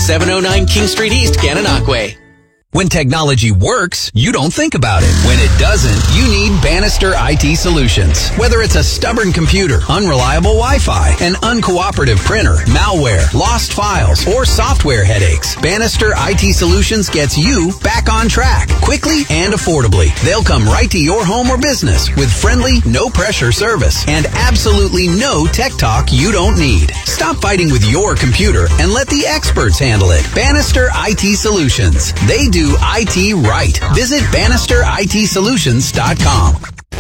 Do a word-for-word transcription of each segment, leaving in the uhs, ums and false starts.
seven oh nine King Street East, Gananoque. When technology works, you don't think about it. When it doesn't, you need Bannister I T Solutions. Whether it's a stubborn computer, unreliable Wi-Fi, an uncooperative printer, malware, lost files, or software headaches, Bannister I T Solutions gets you back on track, quickly and affordably. They'll come right to your home or business with friendly, no-pressure service and absolutely no tech talk you don't need. Stop fighting with your computer and let the experts handle it. Bannister I T Solutions. They do Do I T right. Visit Bannister I T Solutions dot com.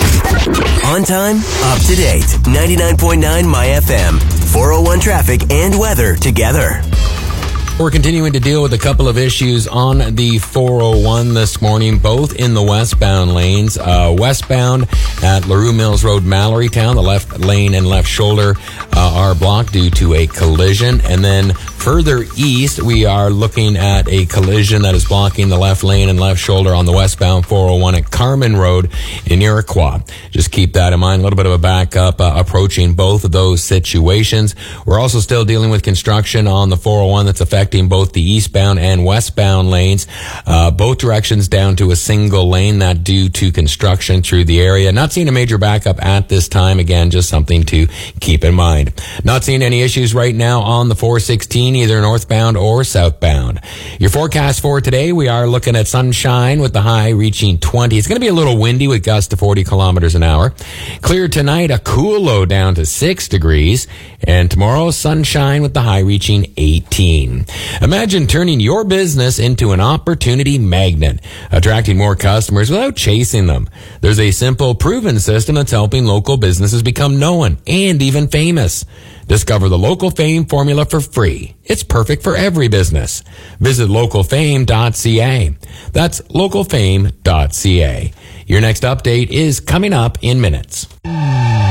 On time, up to date. ninety-nine point nine My F M. four oh one traffic and weather together. We're continuing to deal with a couple of issues on the four oh one this morning, both in the westbound lanes. Uh, westbound at LaRue Mills Road, Mallorytown, the left lane and left shoulder uh, are blocked due to a collision. And then further east, we are looking at a collision that is blocking the left lane and left shoulder on the westbound four oh one at Carmen Road in Iroquois. Just keep that in mind. A little bit of a backup uh, approaching both of those situations. We're also still dealing with construction on the four oh one that's affecting both the eastbound and westbound lanes, uh, both directions down to a single lane, that due to construction through the area. Not seeing a major backup at this time. Again, just something to keep in mind. Not seeing any issues right now on the four sixteen, either northbound or southbound. Your forecast for today, we are looking at sunshine with the high reaching twenty. It's going to be a little windy with gusts to forty kilometers an hour. Clear tonight, a cool low down to six degrees. And tomorrow, sunshine with the high reaching eighteen. Imagine turning your business into an opportunity magnet, attracting more customers without chasing them. There's a simple, proven system that's helping local businesses become known and even famous. Discover the Local Fame formula for free. It's perfect for every business. Visit local fame dot c a. That's local fame dot c a. Your next update is coming up in minutes.